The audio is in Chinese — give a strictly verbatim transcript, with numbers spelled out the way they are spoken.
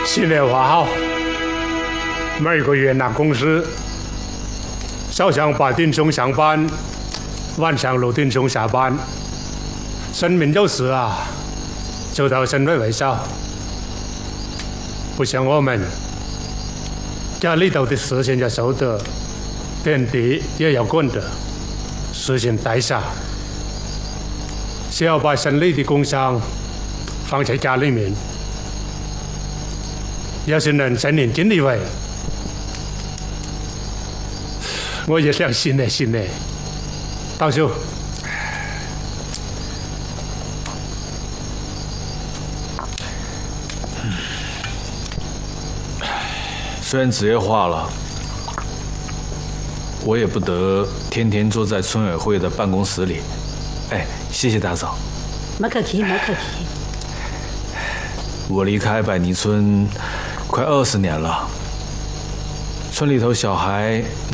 新年华好，每个月拿工资，早上八点钟上班，晚上六点钟下班。生命有时啊，就到身为微笑，不像我们家里头的事情要收得，点滴也要管得，事情带下，只要把生理的工伤放在家里面。要是能再年轻一位，我也想信呢信呢。道叔， 虽然职业化了，我也不得天天坐在村委会的办公室里。哎，谢谢大嫂。 没客气，没客气。 我离开百泥村快二十年了，村里头小孩